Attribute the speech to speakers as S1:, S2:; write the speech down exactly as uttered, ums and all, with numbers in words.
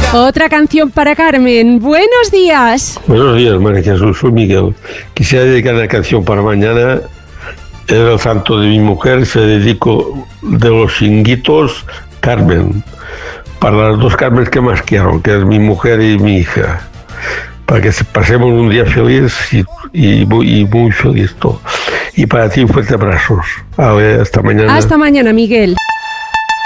S1: Otra canción para Carmen. Buenos días.
S2: Buenos días, María Jesús. Soy Miguel. Quisiera dedicar la canción para mañana. Es el santo de mi mujer. Se dedico de los Chinguitos, Carmen. Para las dos Carmen que más quiero, que es mi mujer y mi hija. Para que pasemos un día feliz y, y, muy, y muy feliz todo. Y para ti, un fuerte abrazo. A ver, hasta mañana.
S1: Hasta mañana, Miguel.